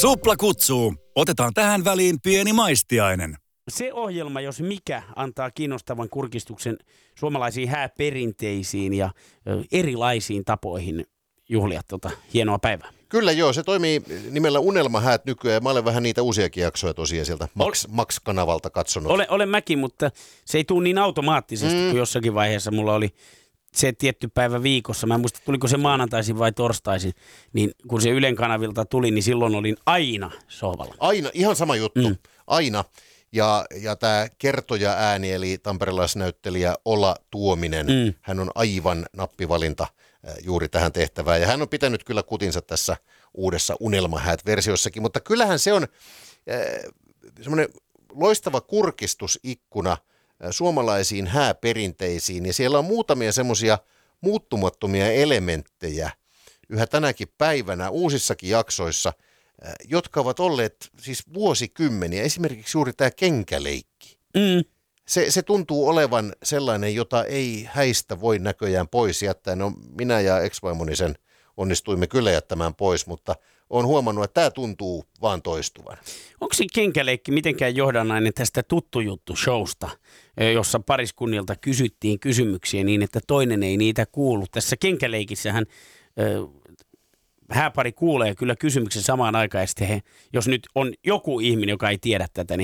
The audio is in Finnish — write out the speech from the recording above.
Supla kutsuu. Otetaan tähän väliin pieni maistiainen. Se ohjelma, jos mikä, antaa kiinnostavan kurkistuksen suomalaisiin hääperinteisiin ja erilaisiin tapoihin juhlia hienoa päivää. Kyllä joo, se toimii nimellä Unelmahäät nykyään. Mä olen vähän niitä uusiakin jaksoja tosiaan sieltä Max-kanavalta katsonut. Olen mäkin, mutta se ei tule niin automaattisesti, kun jossakin vaiheessa mulla oli se tietty päivä viikossa. Mä en muista, tuliko se maanantaisin vai torstaisin, niin kun se Ylen kanavilta tuli, niin silloin olin aina sohvalla. Aina, ihan sama juttu, aina. Ja tämä kertoja ääni, eli tamperelaisnäyttelijä Ola Tuominen, hän on aivan nappivalinta juuri tähän tehtävään. Ja hän on pitänyt kyllä kutinsa tässä uudessa Unelmahäät-versiossakin, mutta kyllähän se on semmoinen loistava kurkistusikkuna suomalaisiin hääperinteisiin. Ja siellä on muutamia semmoisia muuttumattomia elementtejä yhä tänäkin päivänä uusissakin jaksoissa, jotka ovat olleet siis vuosikymmeniä. Esimerkiksi juuri tämä kenkäleikki. Se tuntuu olevan sellainen, jota ei häistä voi näköjään pois jättää. No, minä ja ex-vaimoni sen onnistuimme kyllä jättämään pois, mutta olen huomannut, että tämä tuntuu vaan toistuvan. Onko se kenkäleikki mitenkään johdannainen tästä Tuttu juttu -showsta, jossa pariskunnilta kysyttiin kysymyksiä niin, että toinen ei niitä kuulu? Tässä kenkäleikissähän hääpari kuulee kyllä kysymyksen samaan aikaan, ja sitten jos nyt on joku ihminen, joka ei tiedä tätä, niin